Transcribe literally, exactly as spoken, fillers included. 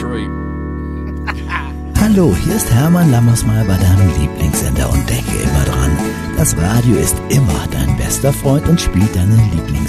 Street. Hallo, hier ist Hermann Lammersmal bei deinem Lieblingssender und denke immer dran, das Radio ist immer dein bester Freund und spielt deine Lieblings